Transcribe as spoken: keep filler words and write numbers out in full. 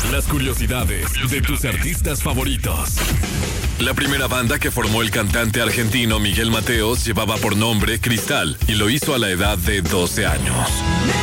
Las curiosidades de tus artistas favoritos. La primera banda que formó el cantante argentino Miguel Mateos llevaba por nombre Cristal y lo hizo a la edad de doce años.